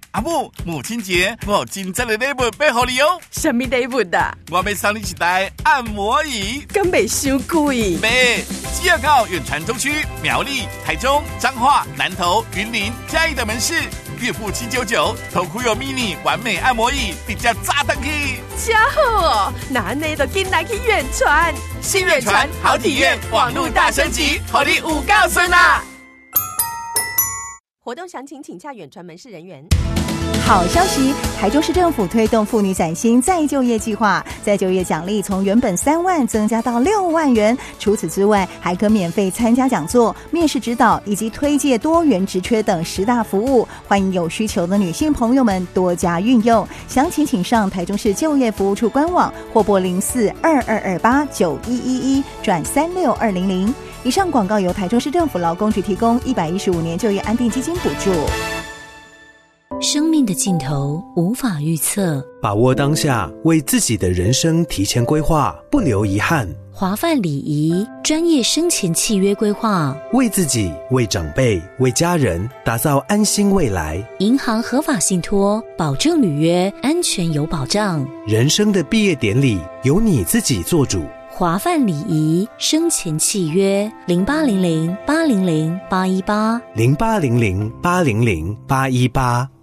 阿母，母亲节我真正的礼物要给你哦。 什么礼物啊？ 我要送你一台按摩椅。 敢袂伤贵？ 没，只要到远传中区、苗栗、台中、彰化、南投、云林、嘉义的门市，月付799，头箍有 mini 完美按摩椅，直接炸弹去。 真好哦！那你就紧来去远传， 新远传好体验，网络大升级，好你有够顺啊！ 活动详情请洽远传门市人员。 好消息，台中市政府推动妇女崭新再就业计划，再就业奖励从原本3万增加到6万元。除此之外，还可免费参加讲座、面试指导以及推介多元职缺等10大服务，欢迎有需求的女性朋友们多加运用。详情请上台中市就业服务处官网或拨0422289111转36200。以上广告由台中市政府劳工局提供，115年就业安定基金补助。 生命的尽头无法预测， 把握当下，为自己的人生提前规划，不留遗憾。 华范礼仪专业生前契约规划， 为自己、为长辈、为家人打造安心未来。 银行合法信托，保证履约，安全有保障。 人生的毕业典礼由你自己做主。 华范礼仪生前契约0800800818 0800800818